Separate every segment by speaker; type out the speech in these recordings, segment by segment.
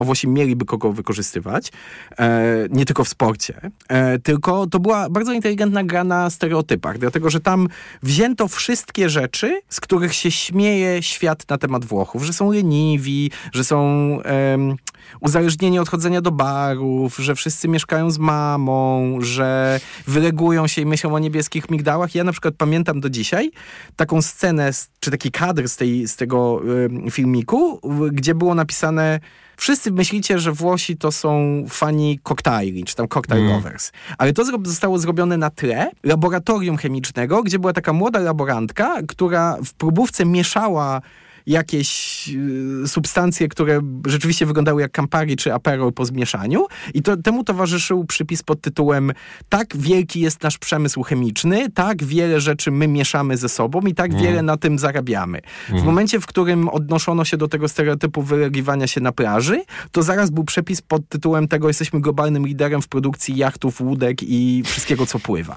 Speaker 1: Włosi mieliby kogo wykorzystywać, nie tylko w sporcie, tylko to była bardzo inteligentna gra na stereotypach, dlatego że tam wzięto wszystkie rzeczy, z których się śmieje świat na temat Włochów, że są leniwi, że są uzależnieni od chodzenia do barów, że wszyscy mieszkają z mamą, że wylegują się i myślą o niebieskich migdałach. Ja na przykład pamiętam do dzisiaj taką scenę, czy taki kadr z tego filmiku, gdzie było napisane: wszyscy myślicie, że Włosi to są fani koktajli, czy tam cocktail lovers. Ale to zostało zrobione na tle laboratorium chemicznego, gdzie była taka młoda laborantka, która w próbówce mieszała jakieś substancje, które rzeczywiście wyglądały jak Campari czy Aperol po zmieszaniu i temu towarzyszył przypis pod tytułem: tak wielki jest nasz przemysł chemiczny, tak wiele rzeczy my mieszamy ze sobą i tak wiele na tym zarabiamy. W momencie, w którym odnoszono się do tego stereotypu wylegiwania się na plaży, to zaraz był przepis pod tytułem tego: jesteśmy globalnym liderem w produkcji jachtów, łódek i wszystkiego, co pływa.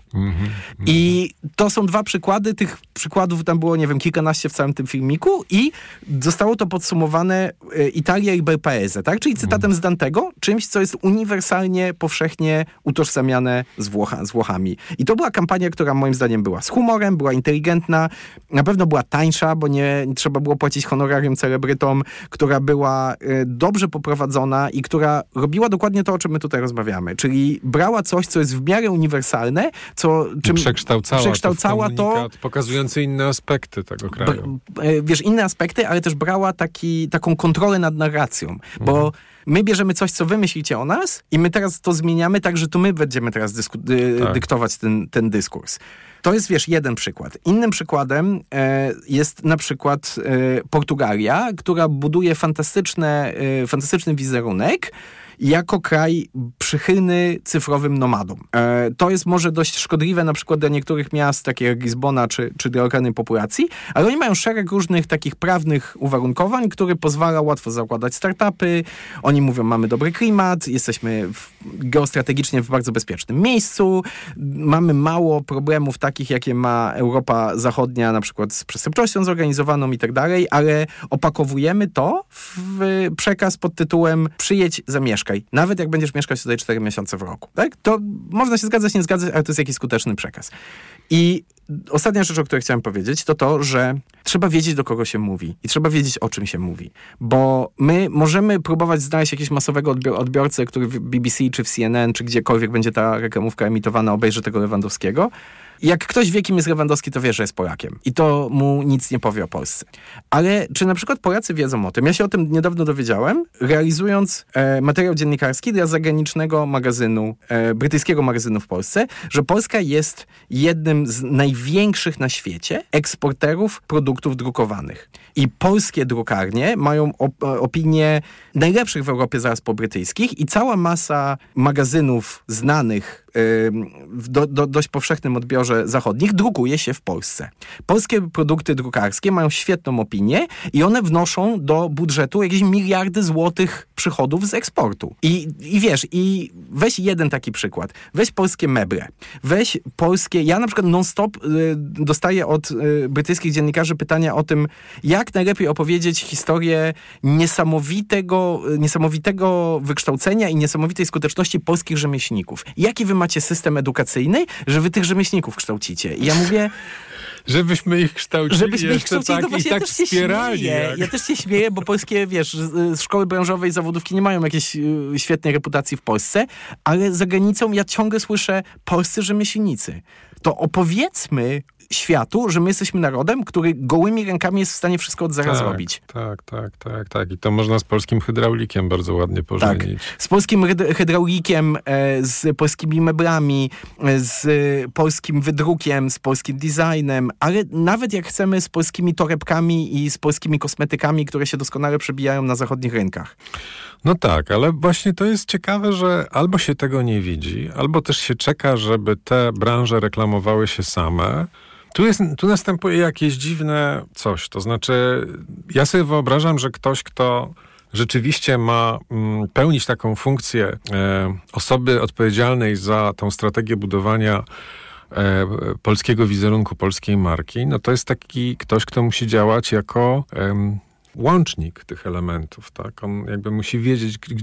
Speaker 1: I to są dwa przykłady. Tych przykładów tam było, nie wiem, kilkanaście w całym tym filmiku i zostało to podsumowane Italia Liber Paese, tak? Czyli cytatem z Dantego, czymś, co jest uniwersalnie, powszechnie utożsamiane z Włochami. I to była kampania, która moim zdaniem była z humorem, była inteligentna, na pewno była tańsza, bo nie trzeba było płacić honorarium celebrytom, która była dobrze poprowadzona i która robiła dokładnie to, o czym my tutaj rozmawiamy. Czyli brała coś, co jest w miarę uniwersalne, czym przekształcała to,
Speaker 2: pokazujący inne aspekty tego kraju.
Speaker 1: Wiesz, inne aspekty, ale też brała taką kontrolę nad narracją, bo my bierzemy coś, co wy myślicie o nas i my teraz to zmieniamy tak, że to my będziemy teraz dyktować ten dyskurs. To jest, wiesz, jeden przykład. Innym przykładem jest na przykład Portugalia, która buduje fantastyczny wizerunek jako kraj przychylny cyfrowym nomadom. To jest może dość szkodliwe na przykład dla niektórych miast, takie jak Lizbona czy dla lokalnej populacji, ale oni mają szereg różnych takich prawnych uwarunkowań, które pozwala łatwo zakładać startupy. Oni mówią: mamy dobry klimat, jesteśmy geostrategicznie w bardzo bezpiecznym miejscu, mamy mało problemów takich, jakie ma Europa Zachodnia, na przykład z przestępczością zorganizowaną i tak dalej, ale opakowujemy to w przekaz pod tytułem: przyjedź, zamieszkaj. Nawet jak będziesz mieszkać tutaj 4 miesiące w roku. Tak? To można się zgadzać, nie zgadzać, ale to jest jakiś skuteczny przekaz. I ostatnia rzecz, o której chciałem powiedzieć, to, że trzeba wiedzieć, do kogo się mówi i trzeba wiedzieć, o czym się mówi. Bo my możemy próbować znaleźć jakiegoś masowego odbiorcę, który w BBC, czy w CNN, czy gdziekolwiek będzie ta reklamówka emitowana, obejrzy tego Lewandowskiego. Jak ktoś wie, kim jest Lewandowski, to wie, że jest Polakiem. I to mu nic nie powie o Polsce. Ale czy na przykład Polacy wiedzą o tym? Ja się o tym niedawno dowiedziałem, realizując materiał dziennikarski dla zagranicznego magazynu, brytyjskiego magazynu w Polsce, że Polska jest jednym z największych na świecie eksporterów produktów drukowanych. I polskie drukarnie mają opinię najlepszych w Europie zaraz po brytyjskich i cała masa magazynów znanych w dość powszechnym odbiorze zachodnich drukuje się w Polsce. Polskie produkty drukarskie mają świetną opinię i one wnoszą do budżetu jakieś miliardy złotych przychodów z eksportu. I wiesz, i weź jeden taki przykład. Weź polskie meble. Weź polskie... Ja na przykład non-stop dostaję od brytyjskich dziennikarzy pytania o tym, jak najlepiej opowiedzieć historię niesamowitego wykształcenia i niesamowitej skuteczności polskich rzemieślników. Jaki wy macie system edukacyjny, że wy tych rzemieślników kształcicie? I ja mówię...
Speaker 2: Żebyśmy ich kształcili,
Speaker 1: to właśnie
Speaker 2: tak wspierali.
Speaker 1: Ja też się śmieję, bo polskie, wiesz, szkoły branżowe i zawodówki nie mają jakiejś świetnej reputacji w Polsce, ale za granicą ja ciągle słyszę: polscy rzemieślnicy. To opowiedzmy światu, że my jesteśmy narodem, który gołymi rękami jest w stanie wszystko od zera zrobić.
Speaker 2: Tak. I to można z polskim hydraulikiem bardzo ładnie pożenić.
Speaker 1: Tak. Z polskim hydraulikiem, z polskimi meblami, z polskim wydrukiem, z polskim designem, ale nawet jak chcemy, z polskimi torebkami i z polskimi kosmetykami, które się doskonale przebijają na zachodnich rynkach.
Speaker 2: No tak, ale właśnie to jest ciekawe, że albo się tego nie widzi, albo też się czeka, żeby te branże reklamowały się same. Tu następuje jakieś dziwne coś. To znaczy, ja sobie wyobrażam, że ktoś, kto rzeczywiście ma pełnić taką funkcję osoby odpowiedzialnej za tą strategię budowania polskiego wizerunku, polskiej marki, no to jest taki ktoś, kto musi działać jako łącznik tych elementów, tak? On jakby musi wiedzieć,